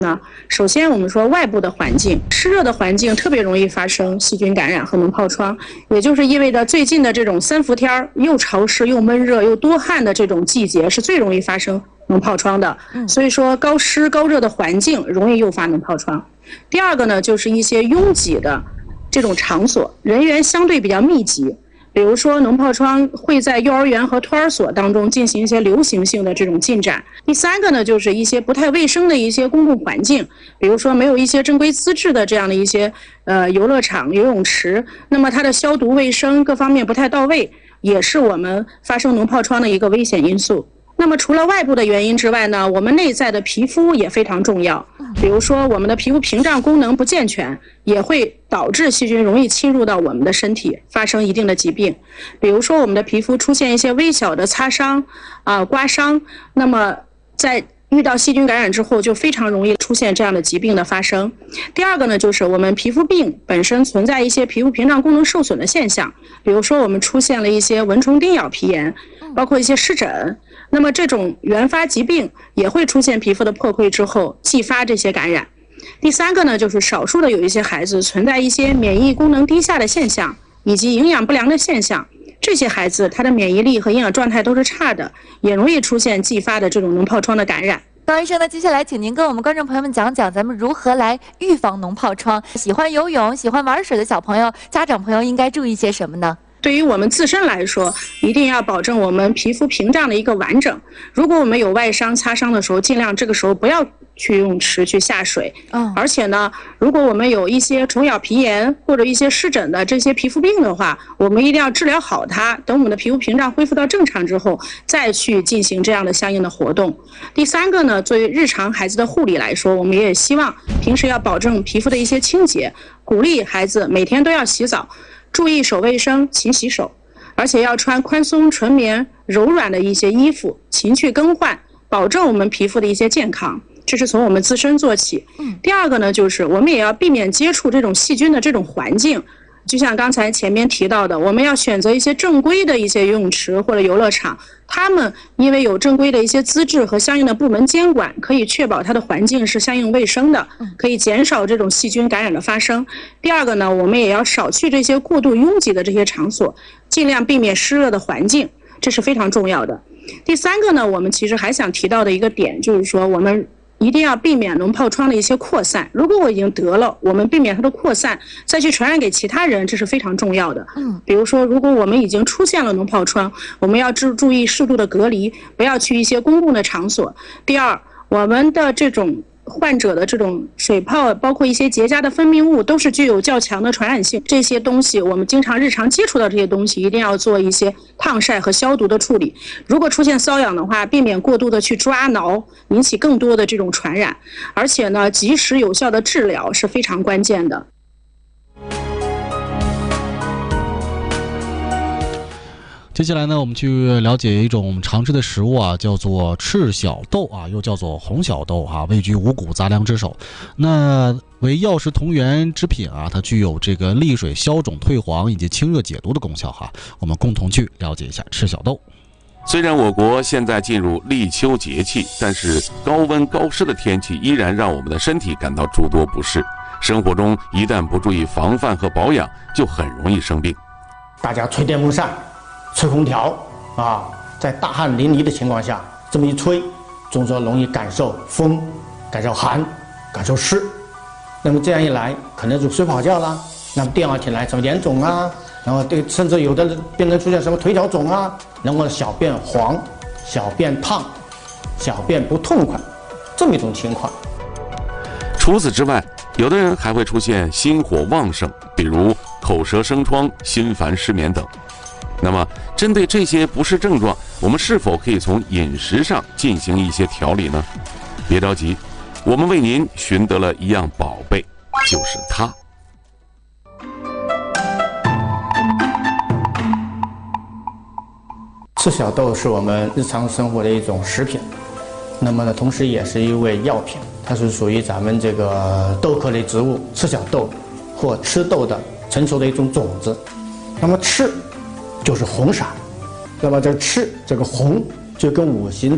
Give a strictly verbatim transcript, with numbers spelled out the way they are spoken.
那首先我们说外部的环境，湿热的环境特别容易发生细菌感染和脓疱疮，也就是意味着最近的这种三伏天又潮湿又闷热又多汗的这种季节是最容易发生脓疱疮的。所以说高湿高热的环境容易诱发脓疱疮。第二个呢，就是一些拥挤的这种场所，人员相对比较密集。比如说脓疱疮会在幼儿园和托儿所当中进行一些流行性的这种进展。第三个呢，就是一些不太卫生的一些公共环境，比如说没有一些正规资质的这样的一些呃游乐场、游泳池，那么它的消毒卫生各方面不太到位，也是我们发生脓疱疮的一个危险因素。那么除了外部的原因之外呢，我们内在的皮肤也非常重要。比如说我们的皮肤屏障功能不健全，也会导致细菌容易侵入到我们的身体，发生一定的疾病。比如说我们的皮肤出现一些微小的擦伤啊、呃、刮伤，那么在遇到细菌感染之后，就非常容易出现这样的疾病的发生。第二个呢，就是我们皮肤病本身存在一些皮肤屏障功能受损的现象，比如说我们出现了一些蚊虫叮咬皮炎，包括一些湿疹。那么这种原发疾病也会出现皮肤的破溃之后继发这些感染。第三个呢，就是少数的有一些孩子存在一些免疫功能低下的现象，以及营养不良的现象。这些孩子他的免疫力和营养状态都是差的，也容易出现继发的这种脓疱疮的感染。 高医生呢，接下来请您跟我们观众朋友们讲讲咱们如何来预防脓疱疮。喜欢游泳、喜欢玩水的小朋友、家长朋友应该注意些什么呢？ 对于我们自身来说，一定要保证我们皮肤屏障的一个完整。如果我们有外伤、擦伤的时候，尽量这个时候不要去游泳池去下水。嗯，而且呢，如果我们有一些虫咬皮炎或者一些湿疹的这些皮肤病的话，我们一定要治疗好它。等我们的皮肤屏障恢复到正常之后，再去进行这样的相应的活动。第三个呢，作为日常孩子的护理来说，我们也希望平时要保证皮肤的一些清洁，鼓励孩子每天都要洗澡。注意手卫生，勤洗手，而且要穿宽松、纯棉、柔软的一些衣服，勤去更换，保证我们皮肤的一些健康。这是从我们自身做起。第二个呢，就是我们也要避免接触这种细菌的这种环境。就像刚才前面提到的，我们要选择一些正规的一些游泳池或者游乐场，他们因为有正规的一些资质和相应的部门监管，可以确保它的环境是相应卫生的，可以减少这种细菌感染的发生。第二个呢，我们也要少去这些过度拥挤的这些场所，尽量避免湿热的环境，这是非常重要的。第三个呢，我们其实还想提到的一个点，就是说我们一定要避免脓疱疮的一些扩散。如果我已经得了，我们避免它的扩散，再去传染给其他人，这是非常重要的。嗯，比如说，如果我们已经出现了脓疱疮，我们要注注意适度的隔离，不要去一些公共的场所。第二，我们的这种患者的这种水泡，包括一些结痂的分泌物，都是具有较强的传染性。这些东西，我们经常日常接触到这些东西，一定要做一些烫晒和消毒的处理。如果出现瘙痒的话，避免过度的去抓挠，引起更多的这种传染。而且呢，及时有效的治疗是非常关键的。 接下来呢，我们去了解一种常吃的食物啊，叫做赤小豆啊，又叫做红小豆啊，位居五谷杂粮之首。那为药食同源之品啊，它具有这个利水消肿退黄以及清热解毒的功效哈。我们共同去了解一下赤小豆。 虽然我国现在进入立秋节气，但是高温高湿的天气依然让我们的身体感到诸多不适。生活中一旦不注意防范和保养，就很容易生病。 大家吹电风扇、吹空调啊，在大汗淋漓的情况下，这么一吹，总说容易感受风、感受寒、感受湿。那么这样一来，可能就睡不好觉啦。那么第二天来什么脸肿啊，然后对，甚至有的病人出现什么腿脚肿啊，然后小便黄、小便烫、小便不痛快，这么一种情况。 除此之外，有的人还会出现心火旺盛，比如口舌生疮、心烦失眠等。那么，针对这些不适症状，我们是否可以从饮食上进行一些调理呢？别着急，我们为您寻得了一样宝贝，就是它。 赤小豆是我们日常生活的一种食品，那么呢，同时也是一味药品，它是属于咱们这个豆科类植物赤小豆或赤豆的成熟的一种种子。那么赤就是红色，那么这赤这个红就跟五行